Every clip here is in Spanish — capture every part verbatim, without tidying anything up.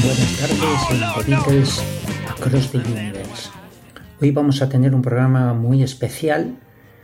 Buenas tardes en The Beatles Across the Universe. Hoy vamos a tener un programa muy especial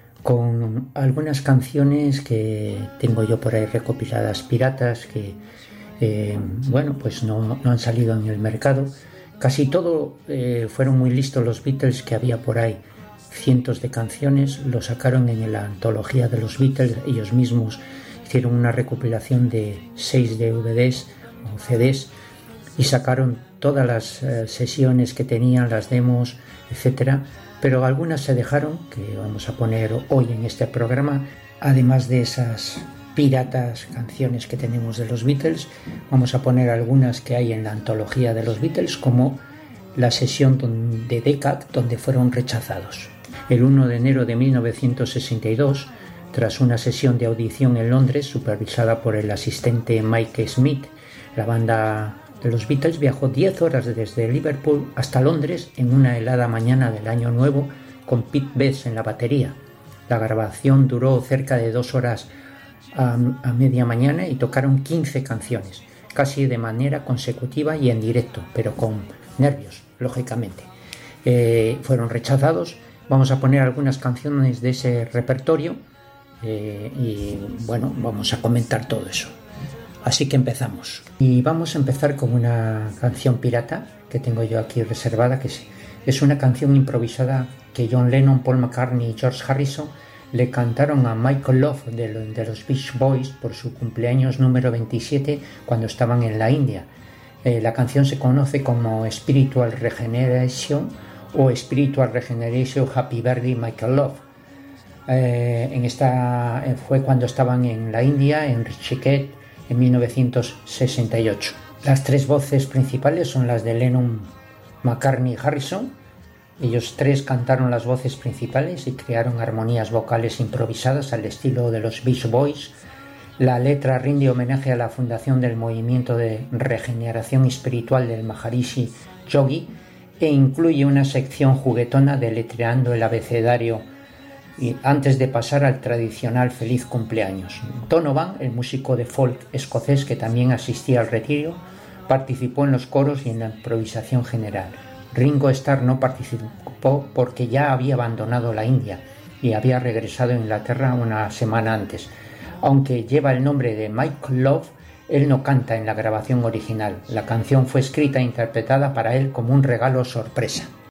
con algunas canciones que tengo yo por ahí recopiladas piratas que, eh, bueno, pues no, no han salido en el mercado. Casi todo eh, fueron muy listos los Beatles, que había por ahí cientos de canciones, lo sacaron en la antología de los Beatles. Ellos mismos hicieron una recopilación de seis D V Ds o C Ds y sacaron todas las eh, sesiones que tenían, las demos, etcétera, pero algunas se dejaron, que vamos a poner hoy en este programa. Además de esas piratas canciones que tenemos de los Beatles, vamos a poner algunas que hay en la antología de los Beatles, como la sesión de Decca, donde fueron rechazados. El primero de enero de mil novecientos sesenta y dos, tras una sesión de audición en Londres supervisada por el asistente Mike Smith, la banda de los Beatles viajó diez horas desde Liverpool hasta Londres en una helada mañana del Año Nuevo con Pete Best en la batería. La grabación duró cerca de dos horas a, a media mañana y tocaron quince canciones, casi de manera consecutiva y en directo, pero con nervios, lógicamente. Eh, fueron rechazados. Vamos a poner algunas canciones de ese repertorio eh, y bueno, vamos a comentar todo eso. Así que empezamos. Y vamos a empezar con una canción pirata que tengo yo aquí reservada, que es, es una canción improvisada que John Lennon, Paul McCartney y George Harrison le cantaron a Michael Love de, de los Beach Boys por su cumpleaños número veintisiete cuando estaban en la India. Eh, la canción se conoce como Spiritual Regeneration o Spiritual Regeneration Happy Birthday Michael Love. Eh, en esta, eh, fue cuando estaban en la India, en Rishikesh, en mil novecientos sesenta y ocho. Las tres voces principales son las de Lennon, McCartney y Harrison. Ellos tres cantaron las voces principales y crearon armonías vocales improvisadas al estilo de los Beach Boys. La letra rinde homenaje a la fundación del movimiento de regeneración espiritual del Maharishi Yogi e incluye una sección juguetona deletreando el abecedario y antes de pasar al tradicional feliz cumpleaños. Donovan, el músico de folk escocés que también asistía al retiro, participó en los coros y en la improvisación general. Ringo Starr no participó porque ya había abandonado la India y había regresado a Inglaterra una semana antes. Aunque lleva el nombre de Michael Love, él no canta en la grabación original. La canción fue escrita e interpretada para él como un regalo sorpresa.